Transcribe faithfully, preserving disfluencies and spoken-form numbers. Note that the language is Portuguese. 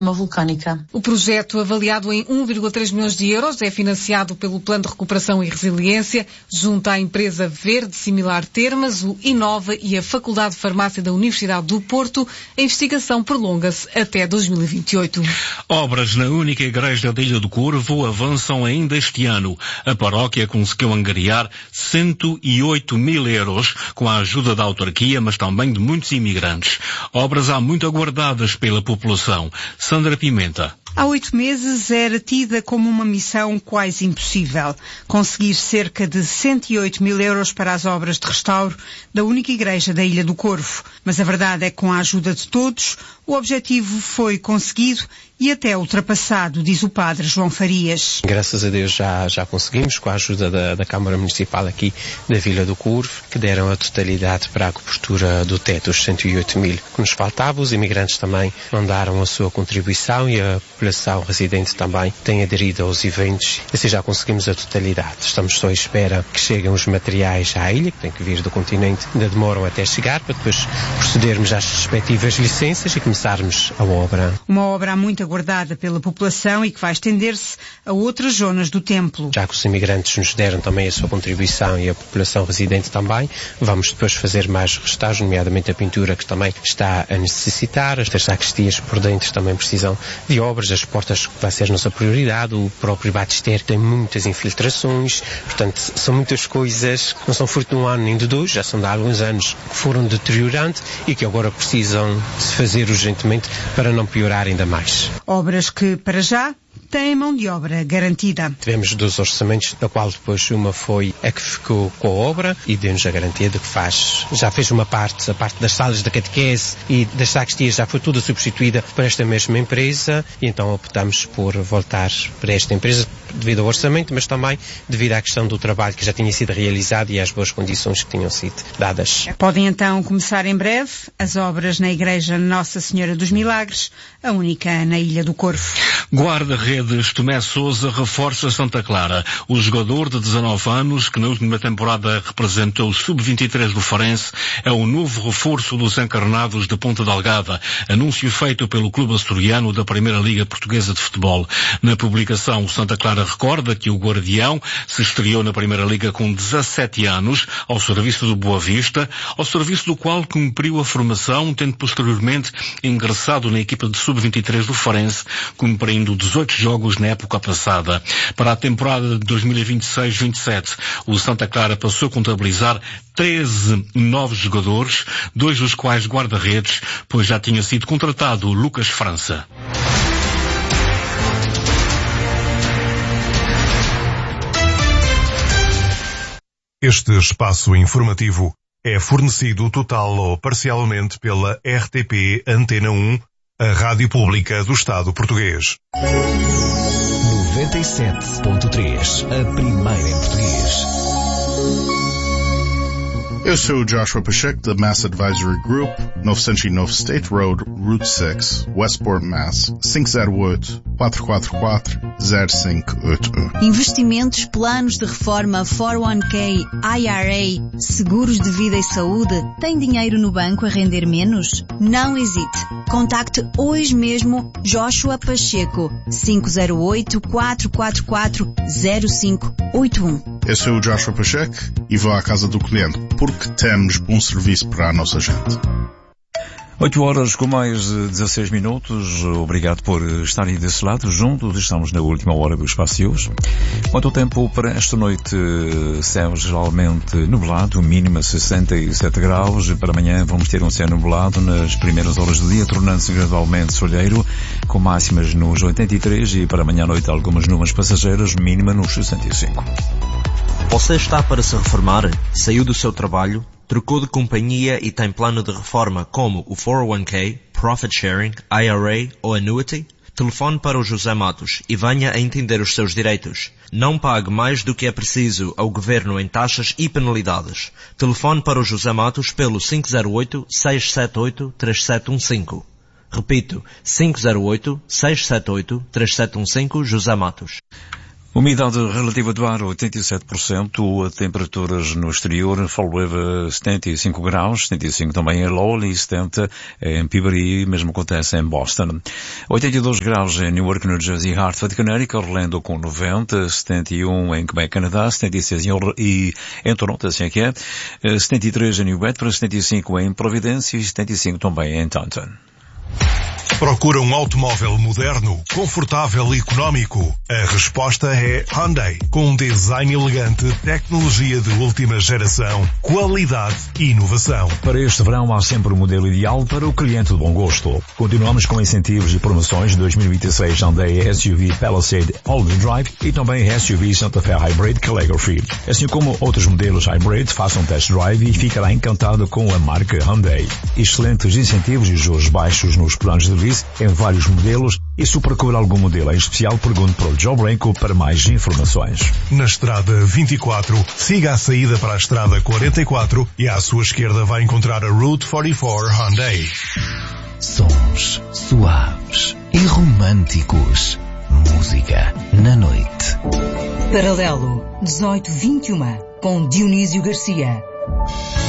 vulcânica. O projeto, avaliado em um vírgula três milhões de euros, é financiado pelo Plano de Recuperação e Resiliência, junto à empresa Verde Similar Termas, o Inova e a Faculdade de Farmácia da Universidade do Porto. A investigação prolonga-se até dois mil e vinte e oito. Obras na única igreja da Ilha do Corvo avançam ainda este ano. A paróquia conseguiu angariar cento e oito mil euros com a ajuda da autarquia, mas também de muitos imigrantes. Obras há muito aguardadas pela população. Sandra Pimenta. Há oito meses era tida como uma missão quase impossível. Conseguir cerca de cento e oito mil euros para as obras de restauro da única igreja da Ilha do Corvo. Mas a verdade é que com a ajuda de todos, o objetivo foi conseguido e até ultrapassado, diz o padre João Farias. Graças a Deus já, já conseguimos, com a ajuda da, da Câmara Municipal aqui da Vila do Corvo, que deram a totalidade para a cobertura do teto, os cento e oito mil que nos faltava. Os imigrantes também mandaram a sua contribuição e a população residente também tem aderido aos eventos. Assim já conseguimos a totalidade. Estamos só à espera que cheguem os materiais à ilha, que têm que vir do continente, ainda demoram até chegar, para depois procedermos às respectivas licenças e começarmos a obra. Uma obra muito aguardada pela população e que vai estender-se a outras zonas do templo. Já que os imigrantes nos deram também a sua contribuição e a população residente também, vamos depois fazer mais restauros, nomeadamente a pintura que também está a necessitar. As sacristias por dentro também precisam de obras, as portas que vai ser a nossa prioridade, o próprio batistério tem muitas infiltrações, portanto são muitas coisas que não são fruto de um ano nem de dois, já são de há alguns anos que foram deteriorando e que agora precisam se fazer urgentemente para não piorar ainda mais. Obras que, para já, têm mão de obra garantida. Tivemos dois orçamentos, da qual depois uma foi a que ficou com a obra e deu-nos a garantia de que faz, já fez uma parte, a parte das salas da catequese e das sacristias já foi toda substituída por esta mesma empresa e então optamos por voltar para esta empresa devido ao orçamento, mas também devido à questão do trabalho que já tinha sido realizado e às boas condições que tinham sido dadas. Podem então começar em breve as obras na Igreja Nossa Senhora dos Milagres, a única na Ilha do Corvo. Guarda-redes Tomé Sousa reforça Santa Clara. O jogador de dezanove anos, que na última temporada representou o sub vinte e três do Farense, é o novo reforço dos encarnados de Ponta Delgada. Anúncio feito pelo clube açoriano da Primeira Liga Portuguesa de Futebol. Na publicação, o Santa Clara recorda que o guardião se estreou na Primeira Liga com dezassete anos, ao serviço do Boa Vista, ao serviço do qual cumpriu a formação, tendo posteriormente ingressado na equipa de sub vinte e três do Farense, cumprindo dezoito jogos na época passada. Para a temporada de dois mil e vinte e seis vinte e sete, o Santa Clara passou a contabilizar treze novos jogadores, dois dos quais guarda-redes, pois já tinha sido contratado o Lucas França. Este espaço informativo é fornecido total ou parcialmente pela R T P Antena um, a Rádio Pública do Estado Português. noventa e sete ponto três, a primeira em português. Eu sou o Joshua Pacheco da Mass Advisory Group, novecentos e nove State Road, Route seis, Westport, Mass. cinco zero oito, quatro quatro quatro, zero cinco oito um. Investimentos, planos de reforma, quatro um K, I R A, seguros de vida e saúde. Tem dinheiro no banco a render menos? Não hesite. Contacte hoje mesmo Joshua Pacheco, cinco zero oito, quatro quatro quatro, zero cinco oito um. Eu sou o Joshua Pacheco e vou à casa do cliente, porque temos bom serviço para a nossa gente. oito horas com mais dezasseis minutos. Obrigado por estarem desse lado. Juntos estamos na última hora do espaço de hoje. Quanto ao tempo para esta noite, céu geralmente nublado, mínima sessenta e sete graus. Para amanhã vamos ter um céu nublado nas primeiras horas do dia, tornando-se gradualmente solheiro, com máximas nos oitenta e três e para amanhã à noite algumas nuvens passageiras, mínima nos sessenta e cinco. Você está para se reformar? Saiu do seu trabalho? Trocou de companhia e tem plano de reforma como o quatro um K, Profit Sharing, I R A ou Annuity? Telefone para o José Matos e venha a entender os seus direitos. Não pague mais do que é preciso ao Governo em taxas e penalidades. Telefone para o José Matos pelo cinco zero oito, seis sete oito, três sete um cinco. Repito, cinco zero oito, seis sete oito, três sete um cinco, José Matos. Umidade relativa do ar oitenta e sete por cento, temperaturas no exterior, Fall River setenta e cinco graus, setenta e cinco também em Lowell e setenta em Peabody, mesmo acontece em Boston. oitenta e dois graus em Newark, New Jersey, Hartford, Connecticut, Orlando com noventa, setenta e um em Quebec, Canadá, setenta e seis em, Or- e em Toronto, assim é que é, setenta e três em New Bedford, setenta e cinco em Providência e setenta e cinco também em Taunton. Procura um automóvel moderno, confortável e económico? A resposta é Hyundai. Com um design elegante, tecnologia de última geração, qualidade e inovação. Para este verão há sempre o modelo ideal para o cliente de bom gosto. Continuamos com incentivos e promoções de dois mil e vinte e seis Hyundai S U V Palisade All-Wheel Drive e também S U V Santa Fe Hybrid Calligraphy. Assim como outros modelos Hybrid, faça um test drive e ficará encantado com a marca Hyundai. Excelentes incentivos e juros baixos nos planos de lease em vários modelos e se procura algum modelo em especial, pergunte para o Joe Branco para mais informações. Na estrada vinte e quatro, siga a saída para a estrada quarenta e quatro e à sua esquerda vai encontrar a Route quarenta e quatro Hyundai. Sons suaves e românticos. Música na noite. Paralelo dezoito vinte e um com Dionísio Garcia.